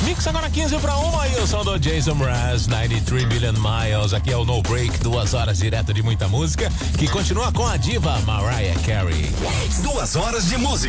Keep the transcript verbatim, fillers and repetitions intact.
Mix agora quinze para uma e o som do Jason Mraz, noventa e três Million Miles. Aqui é o No Break, duas horas direto de muita música, que continua com a diva Mariah Carey. Duas horas de música.